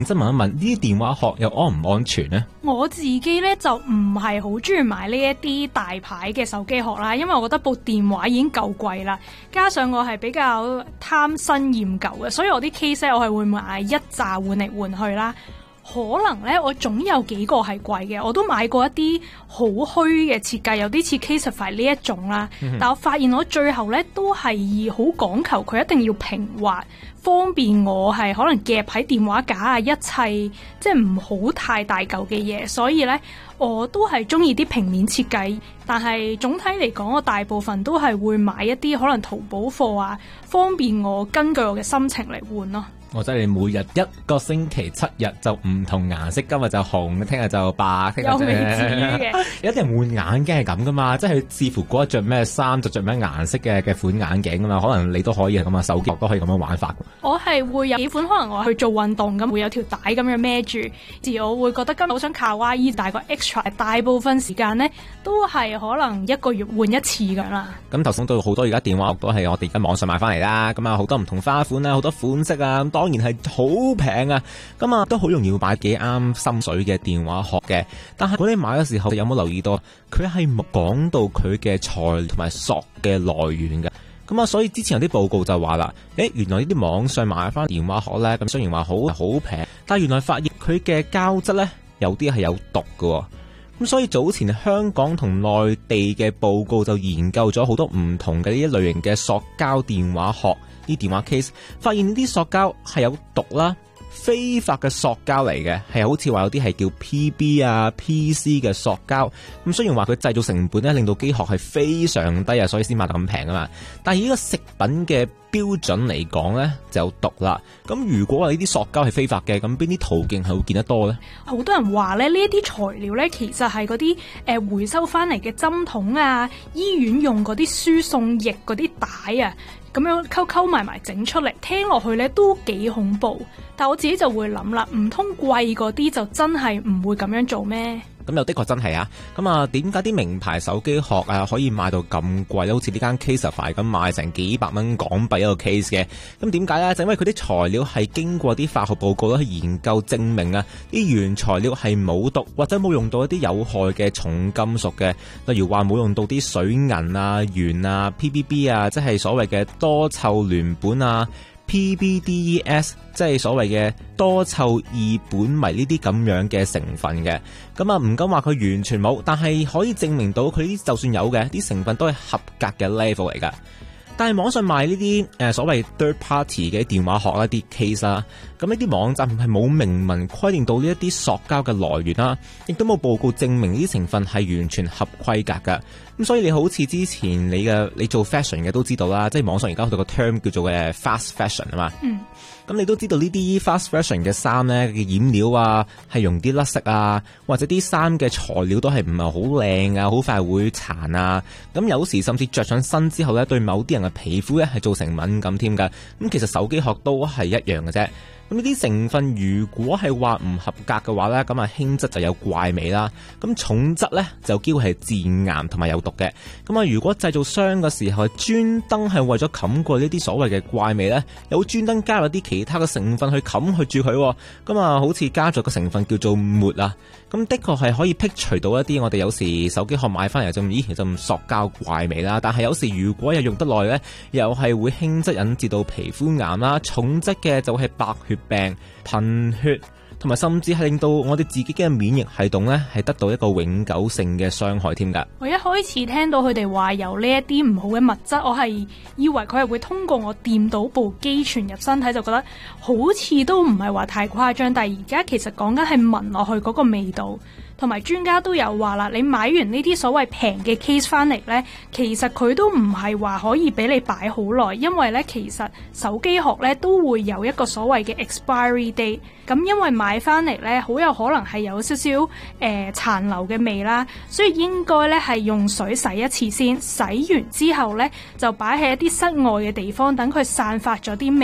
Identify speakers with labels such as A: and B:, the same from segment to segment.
A: 即係問一問呢啲電話殼又安唔安全呢？
B: 我自己咧就唔係好中意買呢一啲大牌嘅手機殼啦，因為我覺得部電話已經夠貴啦，加上我係比較貪新厭舊嘅，所以我啲 case 咧我係會買一紮換嚟換去啦。可能咧我總有幾個係貴嘅，我都買過一啲好虛嘅設計，有啲似 Casetify 呢一種啦。但我發現我最後咧都係好講求佢一定要平滑，方便我係可能夾喺電話架啊，一切即係唔好太大嚿嘅嘢，所以咧我都係中意啲平面設計。但係總體嚟講，我大部分都係會買一啲可能淘寶貨啊，方便我根據我嘅心情嚟換咯。
A: 我真係每日一個星期7日就唔同顏色，今日就紅，聽日就白，聽日
B: 又未至於嘅。
A: 有啲人換眼鏡係咁噶嘛，即係視乎嗰日着咩衫就着咩顏色嘅款眼鏡噶嘛，可能你都可以係咁啊，手機都可以咁樣玩法。
B: 我係會有幾款，可能我去做運動咁會有條帶咁樣孭住，而我會覺得今日好想卡哇伊，帶個 extra， 大部分時間呢都係可能一個月換一次㗎啦。
A: 咁頭先到好多而家電話都係我哋而家網上買翻嚟啦，咁啊好多唔同花款啦，好多款式啊，當然係好平啊，咁啊都好容易會買幾啱心水嘅電話殼嘅。但係如果你買嘅時候，有冇留意到佢係冇講到佢嘅材料同埋索嘅來源嘅？咁啊，所以之前有啲報告就話啦，原來呢啲網上買翻電話殼咧，咁雖然話好平，但係原來發現佢嘅膠質咧有啲係有毒㗎。咁所以早前香港同內地嘅報告就研究咗好多唔同嘅呢一類型嘅塑膠電話殼，啲電話 case， 發現呢啲塑膠係有毒啦，非法嘅塑膠嚟嘅，係好似話有啲係叫 PB 啊 PC 嘅塑膠。咁雖然話佢製造成本咧令到機殼係非常低啊，所以先賣得咁平啊嘛，但係呢個食品嘅標準嚟講咧就有毒啦。咁如果話呢啲塑膠係非法嘅，咁邊啲途徑係會見得多咧？
B: 好多人話咧呢一啲材料咧其實係嗰啲回收翻嚟嘅針筒啊，醫院用嗰啲輸送液嗰啲帶啊，咁樣溝埋整出嚟，聽落去咧都幾恐怖。但我自己就會諗啦，唔通貴嗰啲就真係唔會咁樣做咩？
A: 咁又的確真係啊！咁啊，點解啲名牌手機殼啊可以賣到咁貴咧？好似呢間 Casetify 咁賣成幾百蚊港幣一個 case 嘅。咁點解咧？就因為佢啲材料係經過啲化學報告去研究證明啊，啲原材料係冇毒或者冇用到一啲有害嘅重金屬嘅，例如話冇用到啲水銀啊、鉛啊、PBB 啊，即係所謂嘅多臭聯苯啊。PBDES 即係所謂嘅多臭二苯醚呢啲咁樣嘅成分嘅，咁啊唔敢話佢完全冇，但係可以證明到佢就算有嘅啲成分都係合格嘅 level 嚟噶。但係網上賣呢啲所謂 third party 嘅電話殼一啲 case 啦，咁呢啲網站係冇明文規定到呢一啲塑膠嘅來源啦，亦都冇報告證明呢啲成分係完全合規格噶。咁所以你好似之前你做 fashion 嘅都知道啦，即係網上而家有個 term 叫做fast fashion 啊嘛。咁你都知道呢啲 fast fashion 嘅衫咧嘅染料啊係容易甩色啊，或者啲衫嘅材料都係唔係好靚啊，好快會殘啊。咁有時甚至着上身之後咧，對某啲人嘅皮膚咧係造成敏感添㗎。咁其實手機殼都係一樣嘅啫。咁呢啲成分如果係話唔合格嘅話咧，咁啊輕質就有怪味啦，咁重質咧就機會係致癌同埋有毒嘅。咁啊如果製造商嘅時候係專登係為咗冚過呢啲所謂嘅怪味咧，有專登加入啲其他嘅成分去冚去住佢，咁啊好似加咗個成分叫做鉬啊，咁的確係可以剔除到一啲我哋有時手機殼買翻嚟就咁塑膠怪味啦。但係有時如果又用得耐咧，又係會輕質引致到皮膚癌啦，重質嘅就係白血病、貧血，同埋甚至係令到我哋自己嘅免疫系統咧係得到一個永久性嘅傷害添㗎。
B: 我一開始聽到佢哋話有呢一啲唔好嘅物質，我係以為佢係會通過我掂到部機傳入身體，就覺得好似都唔係話太誇張。但係而家其實講緊係聞落去嗰個味道。同埋專家都有話啦，你買完呢啲所謂平嘅 case 翻嚟呢，其實佢都唔係話可以俾你擺好耐，因為呢其實手機殼呢都會有一個所謂嘅 expiry date。咁因為買翻嚟呢，好有可能係有少少殘留嘅味啦，所以應該呢係用水洗一次先，洗完之後呢就擺喺一啲室外嘅地方，等佢散發咗啲味。之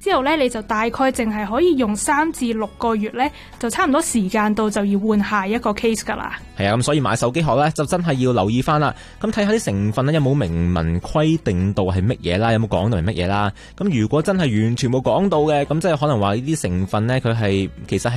B: 之後咧，你就大概淨係可以用3至6個月咧，就差唔多時間到就要換下一個 case 噶啦。
A: 係啊，咁所以買手機殼咧就真係要留意翻啦。咁睇下啲成分咧有冇明文規定到係乜嘢啦，有冇講到係乜嘢啦。咁如果真係完全冇講到嘅，咁即係可能話呢啲成分咧佢係其實係